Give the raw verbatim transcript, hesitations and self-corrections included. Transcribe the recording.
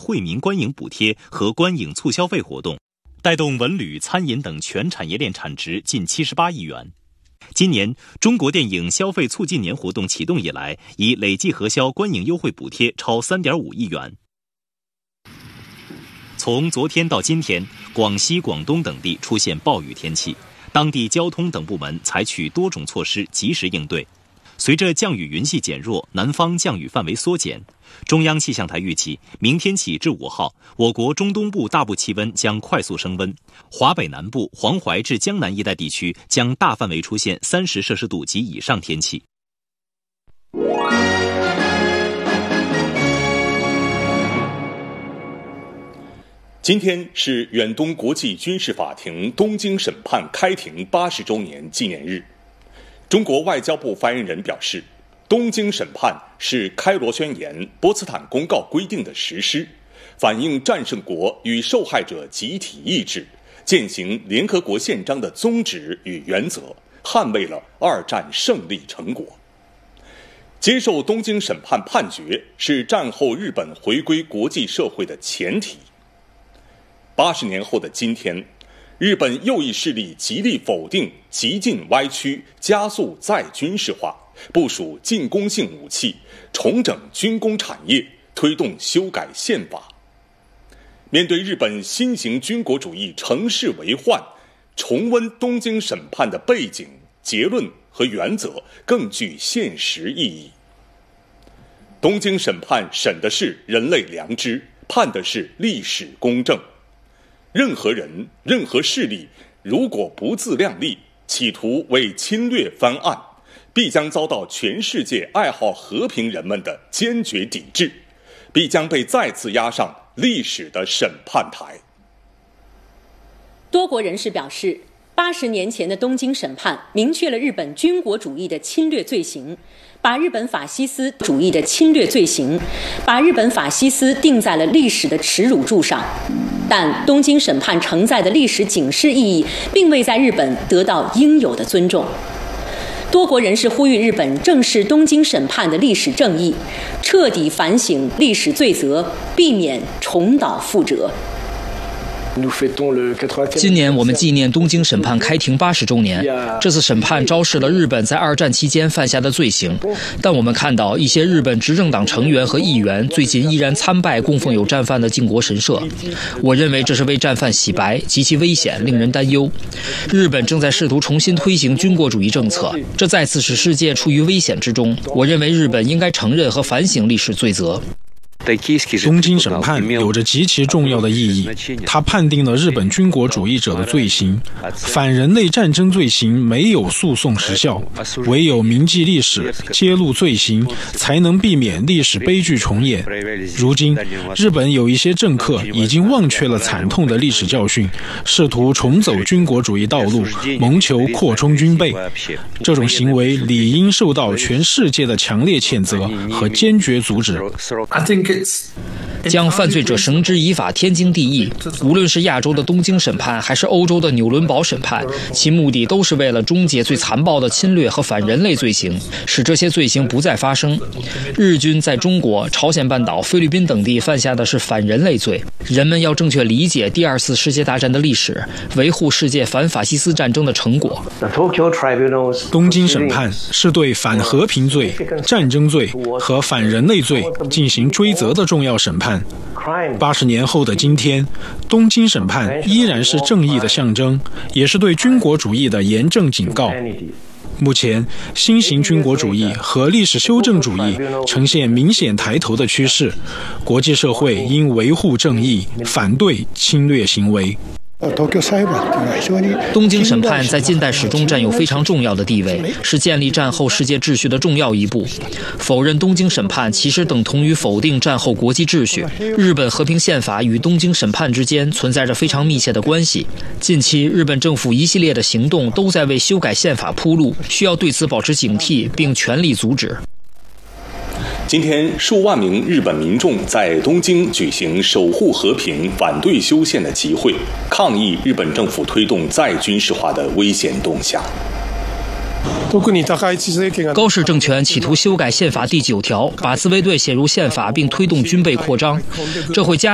惠民观影补贴和观影促消费活动，带动文旅、餐饮等全产业链产值近七十八亿元。今年中国电影消费促进年活动启动以来，已累计核销观影优惠补贴超 三点五亿元。从昨天到今天，广西、广东等地出现暴雨天气，当地交通等部门采取多种措施及时应对。随着降雨云系减弱，南方降雨范围缩减。中央气象台预计，明天起至五号，我国中东部大部气温将快速升温，华北南部、黄淮至江南一带地区将大范围出现三十摄氏度及以上天气。 今天是远东国际军事法庭东京审判开庭八十周年纪念日。中国外交部发言人表示，东京审判是开罗宣言、波茨坦公告规定的实施，反映战胜国与受害者集体意志，践行联合国宪章的宗旨与原则，捍卫了二战胜利成果。接受东京审判判决是战后日本回归国际社会的前提。八十年后的今天，日本右翼势力极力否定、极尽歪曲，加速再军事化，部署进攻性武器，重整军工产业，推动修改宪法。面对日本新型军国主义乘势为患，重温东京审判的背景、结论和原则更具现实意义。东京审判审的是人类良知，判的是历史公正。任何人、任何势力如果不自量力，企图为侵略翻案，必将遭到全世界爱好和平人们的坚决抵制，必将被再次押上历史的审判台。 多国人士表示，八十年前的东京审判明确了日本军国主义的侵略罪行，把日本法西斯主义的侵略罪行，把日本法西斯定在了历史的耻辱柱上。但东京审判承载的历史警示意义，并未在日本得到应有的尊重。多国人士呼吁日本正视东京审判的历史正义，彻底反省历史罪责，避免重蹈覆辙。 今年我们纪念东京审判开庭八十周年。这次审判昭示了日本在二战期间犯下的罪行，但我们看到一些日本执政党成员和议员最近依然参拜供奉有战犯的靖国神社。我认为这是为战犯洗白，极其危险，令人担忧。日本正在试图重新推行军国主义政策，这再次使世界处于危险之中。我认为日本应该承认和反省历史罪责。 东京审判有着极其重要的意义，它判定了日本军国主义者的罪行，反人类战争罪行没有诉讼时效，唯有铭记历史、揭露罪行，才能避免历史悲剧重演。如今，日本有一些政客已经忘却了惨痛的历史教训，试图重走军国主义道路，谋求扩充军备。这种行为理应受到全世界的强烈谴责和坚决阻止。 将犯罪者绳之以法天经地义。无论是亚洲的东京审判，还是欧洲的纽伦堡审判，其目的都是为了终结最残暴的侵略和反人类罪行，使这些罪行不再发生。日军在中国、朝鲜半岛、菲律宾等地犯下的是反人类罪。人们要正确理解第二次世界大战的历史，维护世界反法西斯战争的成果。 东京审判是对反和平罪、战争罪和反人类罪进行追责的重要审判。八十年后的今天，东京审判依然是正义的象征，也是对军国主义的严正警告。目前，新型军国主义和历史修正主义呈现明显抬头的趋势，国际社会应维护正义，反对侵略行为。 东京审判在近代史中占有非常重要的地位，是建立战后世界秩序的重要一步。否认东京审判其实等同于否定战后国际秩序。日本和平宪法与东京审判之间存在着非常密切的关系。近期日本政府一系列的行动都在为修改宪法铺路，需要对此保持警惕，并全力阻止。 今天，数万名日本民众在东京举行守护和平、反对修宪的集会，抗议日本政府推动再军事化的危险动向。 高市政权企图修改宪法第九条，把自卫队写入宪法并推动军备扩张，这会加